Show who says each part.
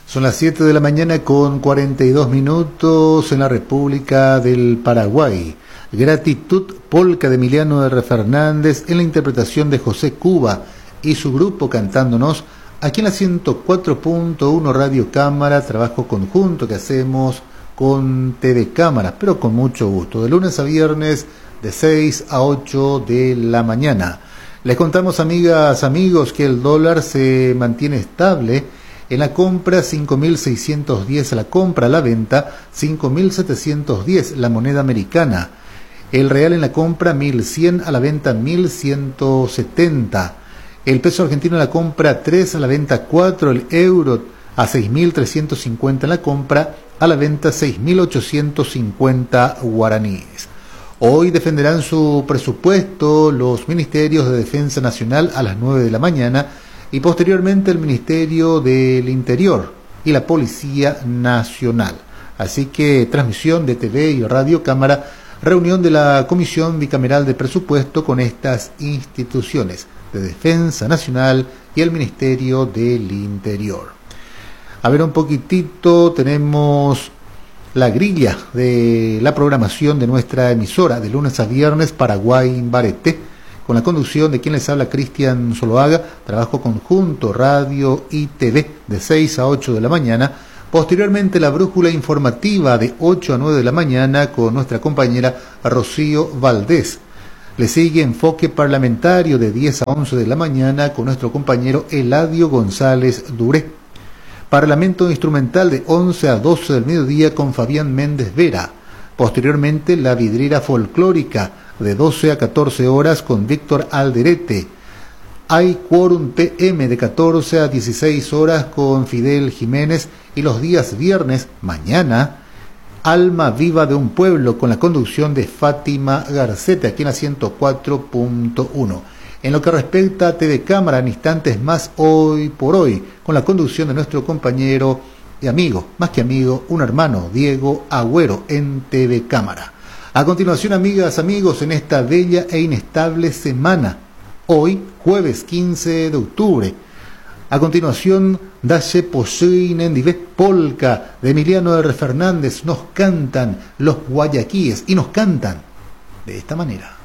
Speaker 1: Son las 7 de la mañana con 42 minutos en la República del Paraguay. Gratitud, polca de Emiliano R. Fernández en la interpretación de José Cuba y su grupo cantándonos aquí en la 104.1 Radio Cámara, trabajo conjunto que hacemos con TV Cámara, pero con mucho gusto, de lunes a viernes de 6 a 8 de la mañana. Les contamos, amigas, amigos, que el dólar se mantiene estable. En la compra 5.610, a la compra, a la venta 5.710, la moneda americana. El real en la compra 1.100, a la venta 1.170. El peso argentino en la compra 3, a la venta 4. El euro a 6.350 en la compra, a la venta 6.850 guaraníes. Hoy defenderán su presupuesto los ministerios de Defensa Nacional a las 9 de la mañana y posteriormente el Ministerio del Interior y la Policía Nacional. Así que transmisión de TV y Radio Cámara, reunión de la Comisión Bicameral de Presupuesto con estas instituciones de Defensa Nacional y el Ministerio del Interior. A ver un poquitito, tenemos la grilla de la programación de nuestra emisora de lunes a viernes, Paraguay Barete, con la conducción de quien les habla, Cristian Zuluaga, trabajo conjunto, radio y TV, de 6 a 8 de la mañana. Posteriormente la brújula informativa de 8 a 9 de la mañana con nuestra compañera Rocío Valdés. Le sigue Enfoque Parlamentario de 10 a 11 de la mañana con nuestro compañero Eladio González Duré. Parlamento Instrumental de 11 a 12 del mediodía con Fabián Méndez Vera. Posteriormente la vidriera folclórica de 12 a 14 horas con Víctor Alderete. Hay Quórum PM de 14 a 16 horas con Fidel Jiménez, y los días viernes, mañana, Alma Viva de un Pueblo con la conducción de Fátima Garcete aquí en la 104.1. En lo que respecta a TV Cámara, en instantes más Hoy por Hoy, con la conducción de nuestro compañero y amigo, más que amigo, un hermano, Diego Agüero, en TV Cámara. A continuación, amigas, amigos, en esta bella e inestable semana, hoy, jueves 15 de octubre, a continuación, Dace Posuinen Dive Polka de Emiliano R. Fernández, nos cantan los guayaquíes y nos cantan de esta manera.